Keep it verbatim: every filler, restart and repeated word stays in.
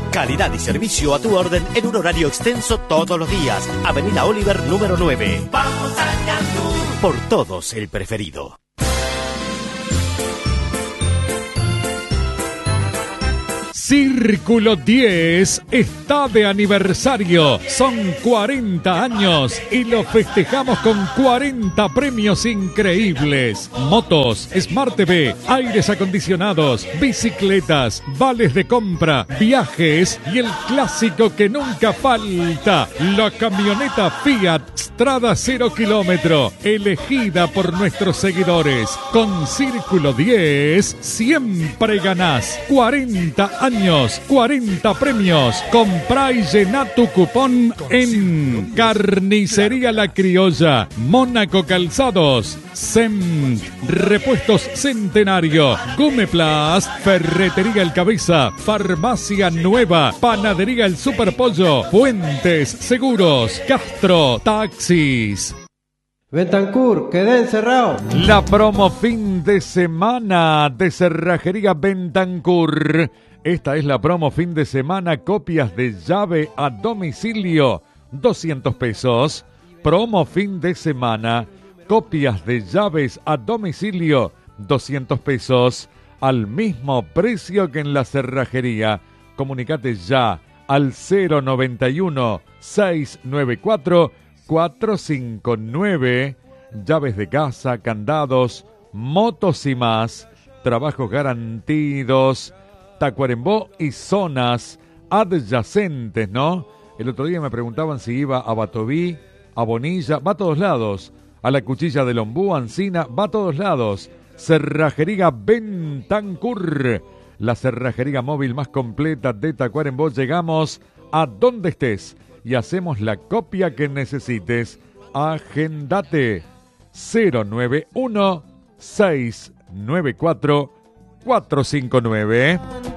Calidad y servicio a tu orden en un horario extenso todos los días. Avenida Oliver número nueve. Vamos a Ñandú. Por todos el preferido. Círculo diez está de aniversario. Son cuarenta años y lo festejamos con cuarenta premios increíbles. Motos, Smart T V, aires acondicionados, bicicletas, vales de compra, viajes y el clásico que nunca falta, la camioneta Fiat Strada cero kilómetro, elegida por nuestros seguidores. Con Círculo diez siempre ganás. cuarenta años. cuarenta premios. Comprá y llená tu cupón en Carnicería La Criolla, Mónaco Calzados, S E M, Repuestos Centenario, Gumeplast, Ferretería El Cabeza, Farmacia Nueva, Panadería El Superpollo, Fuentes Seguros, Castro Taxis. Bentancur, quedé encerrado. La promo fin de semana de Cerrajería Bentancur. Esta es la promo fin de semana, copias de llave a domicilio, doscientos pesos. Promo fin de semana, copias de llaves a domicilio, doscientos pesos. Al mismo precio que en la cerrajería. Comunicate ya al cero noventa y uno, seiscientos noventa y cuatro, cuatrocientos cincuenta y nueve. Llaves de casa, candados, motos y más. Trabajos garantidos. Tacuarembó y zonas adyacentes, ¿no? El otro día me preguntaban si iba a Batoví, a Bonilla, va a todos lados. A la Cuchilla del Ombú, Ancina, va a todos lados. Cerrajería Bentancur, la cerrajería móvil más completa de Tacuarembó. Llegamos a donde estés y hacemos la copia que necesites. Agendate cero nueve uno, seiscientos noventa y cuatro, cuatrocientos cincuenta y nueve.